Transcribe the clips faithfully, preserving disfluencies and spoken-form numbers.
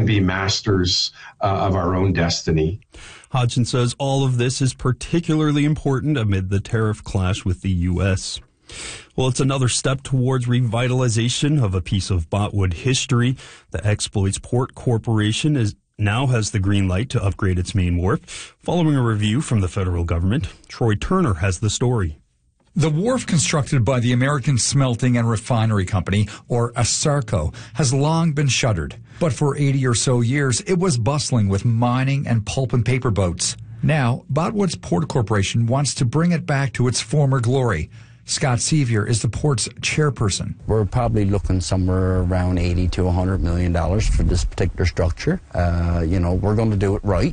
be masters uh, of our own destiny. Hodgson says all of this is particularly important amid the tariff clash with the U S. Well, it's another step towards revitalization of a piece of Botwood history. The Exploits Port Corporation is now has the green light to upgrade its main wharf. Following a review from the federal government, Troy Turner has the story. The wharf constructed by the American Smelting and Refinery Company, or ASARCO, has long been shuttered. But for eighty or so years, it was bustling with mining and pulp and paper boats. Now, Botwood's Port Corporation wants to bring it back to its former glory. Scott Sevier is the port's chairperson. We're probably looking somewhere around eighty to one hundred million dollars for this particular structure. Uh, you know, we're going to do it right.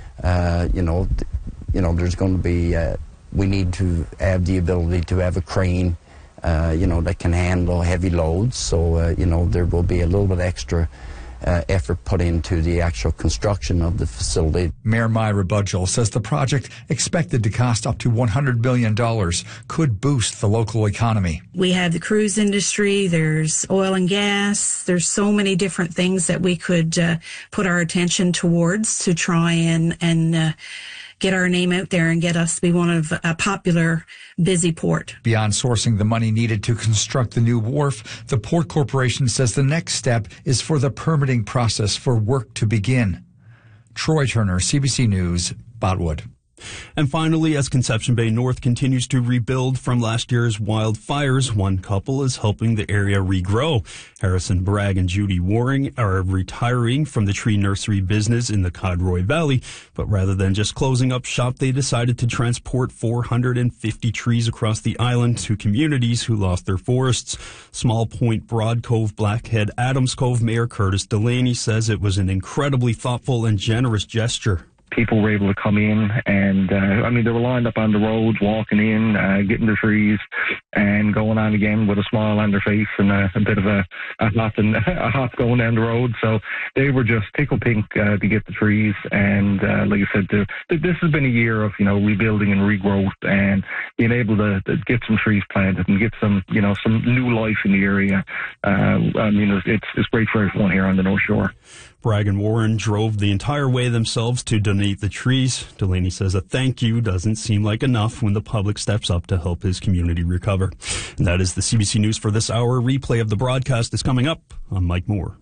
Uh, you know, th- you know, there's going to be, uh, we need to have the ability to have a crane, uh, you know, that can handle heavy loads. So, uh, you know, there will be a little bit extra Uh, effort put into the actual construction of the facility. Mayor Myra Budgell says the project, expected to cost up to one hundred million dollars, could boost the local economy. We have the cruise industry, there's oil and gas, there's so many different things that we could uh, put our attention towards to try and, and uh, get our name out there and get us to be one of a popular, busy port. Beyond sourcing the money needed to construct the new wharf, the Port Corporation says the next step is for the permitting process for work to begin. Troy Turner, C B C News, Botwood. And finally, as Conception Bay North continues to rebuild from last year's wildfires, one couple is helping the area regrow. Harrison Bragg and Judy Waring are retiring from the tree nursery business in the Codroy Valley, but rather than just closing up shop, they decided to transport four hundred fifty trees across the island to communities who lost their forests. Small Point, Broad Cove, Blackhead, Adams Cove Mayor Curtis Delaney says it was an incredibly thoughtful and generous gesture. People were able to come in and, uh, I mean, they were lined up on the roads, walking in, uh, getting their trees and going on again with a smile on their face and a, a bit of a, a hop and a hop going down the road. So they were just tickle pink uh, to get the trees. And uh, like I said, the, this has been a year of, you know, rebuilding and regrowth and being able to, to get some trees planted and get some, you know, some new life in the area. Uh, I mean, it's, it's great for everyone here on the North Shore. Bragg and Warren drove the entire way themselves to donate the trees. Delaney says a thank you doesn't seem like enough when the public steps up to help his community recover. And that is the C B C News for this hour. Replay of the broadcast is coming up. I'm Mike Moore.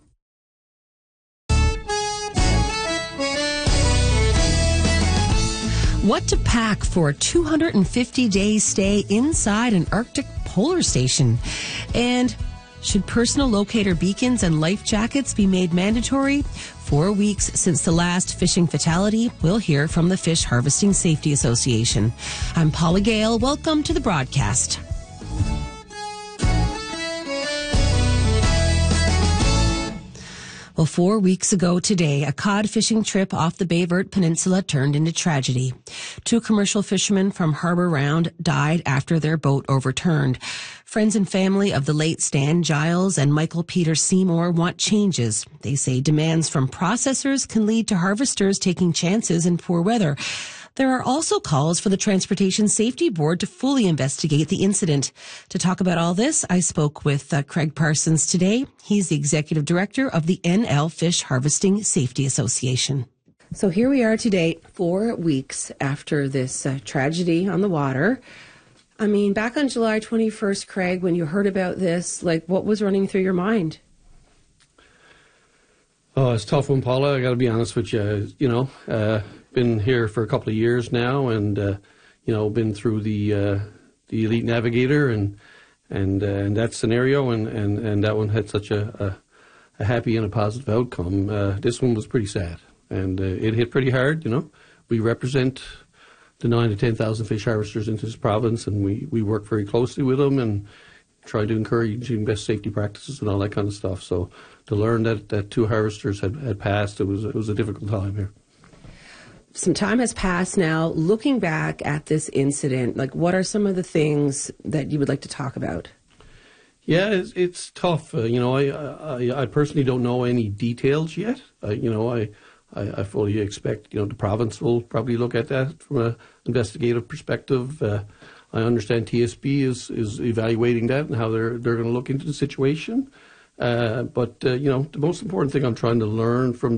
What to pack for a two hundred fifty day stay inside an Arctic polar station? And should personal locator beacons and life jackets be made mandatory? Four weeks since the last fishing fatality, we'll hear from the Fish Harvesting Safety Association. I'm Paula Gale. Welcome to the broadcast. Well, four weeks ago today, a cod fishing trip off the Baie Verte Peninsula turned into tragedy. Two commercial fishermen from Harbour Round died after their boat overturned. Friends and family of the late Stan Giles and Michael Peter Seymour want changes. They say demands from processors can lead to harvesters taking chances in poor weather. There are also calls for the Transportation Safety Board to fully investigate the incident. To talk about all this, I spoke with uh, Craig Parsons today. He's the executive director of the N L Fish Harvesting Safety Association. So here we are today, four weeks after this uh, tragedy on the water. I mean, back on July twenty-first, Craig, when you heard about this, like, what was running through your mind? Oh, it's a tough one, Paula. I got to be honest with you. You know, uh, been here for a couple of years now, and uh, you know, been through the uh, the Elite Navigator and and uh, and that scenario, and, and, and that one had such a, a, a happy and a positive outcome. Uh, this one was pretty sad, and uh, it hit pretty hard. You know, we represent the nine to ten thousand fish harvesters in this province, and we, we work very closely with them and try to encourage best safety practices and all that kind of stuff. So to learn that, that two harvesters had, had passed, it was it was a difficult time here. Some time has passed now. Looking back at this incident, like, what are some of the things that you would like to talk about? Yeah, it's, it's tough. Uh, you know, I, I I personally don't know any details yet. Uh, you know, I, I I fully expect, you know, the province will probably look at that from an investigative perspective. Uh, I understand T S B is, is evaluating that and how they're they're going to look into the situation. Uh, but uh, you know, the most important thing I'm trying to learn from